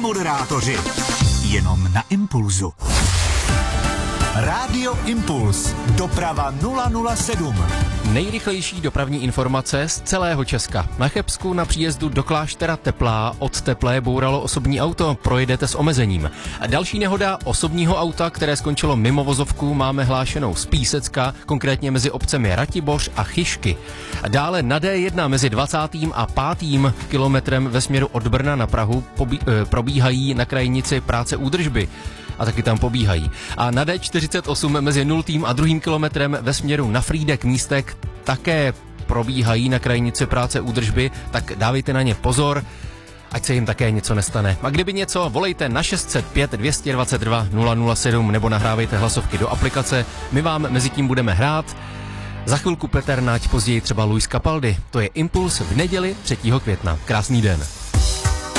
moderátoři. Jenom na Impulzu. Rádio Impuls. Doprava 007. Nejrychlejší dopravní informace z celého Česka. Na Chebsku na příjezdu do kláštera Teplá od Teplé bouralo osobní auto, projedete s omezením. Další nehoda osobního auta, které skončilo mimo vozovku, máme hlášenou z Písecka, konkrétně mezi obcemi Ratiboř a Chyšky. Dále na D1 mezi 20. a 5. kilometrem ve směru od Brna na Prahu probíhají na krajnici práce údržby. A taky tam pobíhají. A na D48 mezi 0. a 2. kilometrem ve směru na Frýdek Místek také probíhají na krajnici práce údržby, tak dávejte na ně pozor, ať se jim také něco nestane. A kdyby něco, volejte na 605 222 007 nebo nahrávejte hlasovky do aplikace, my vám mezi tím budeme hrát. Za chvilku Petr Nať, později třeba Luis Capaldi. To je Impuls v neděli 3. května. Krásný den.